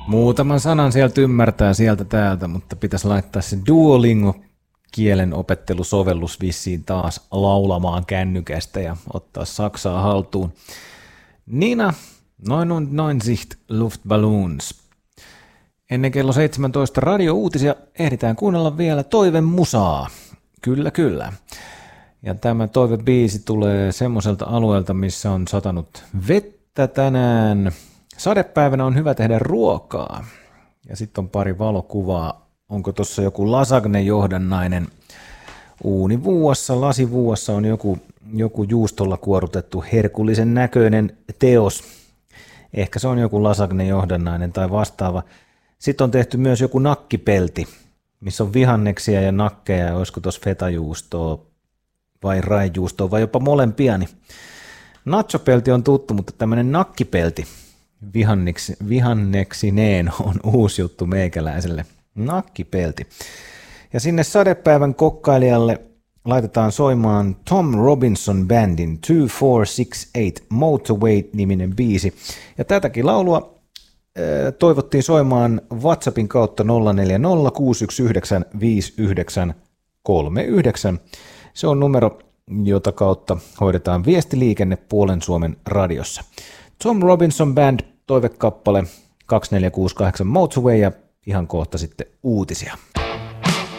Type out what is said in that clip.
Muutaman sanan sieltä ymmärtää sieltä täältä, mutta pitäisi laittaa se Duolingo-kielen opettelusovellus vissiin taas laulamaan kännykästä ja ottaa Saksaa haltuun. Nina, noin und neunsicht Luftballons. Ennen kello 17 radio-uutisia ehditään kuunnella vielä toivemusaa. Kyllä, kyllä. Ja tämä toivebiisi tulee semmoiselta alueelta, missä on satanut vettä tänään. Sadepäivänä on hyvä tehdä ruokaa. Ja sitten on pari valokuvaa. Onko tuossa joku lasagne-johdannainen? Uunivuossa, lasivuossa on joku juustolla kuorutettu herkullisen näköinen teos. Ehkä se on joku lasagne-johdannainen tai vastaava. Sitten on tehty myös joku nakkipelti, missä on vihanneksia ja nakkeja, ja olisiko tuossa fetajuustoa vai raijuustoa vai jopa molempia. Niin nachopelti on tuttu, mutta tämmöinen nakkipelti vihanneksineen on uusi juttu meikäläiselle. Nakkipelti. Ja sinne sadepäivän kokkailijalle laitetaan soimaan Tom Robinson Bandin 2468 Motorway-niminen biisi. Ja tätäkin laulua toivottiin soimaan WhatsAppin kautta 0406195939. Se on numero, jota kautta hoidetaan viestiliikenne puolen Suomen radiossa. Tom Robinson Band, toivekappale 2468 Motorway ja ihan kohta sitten uutisia.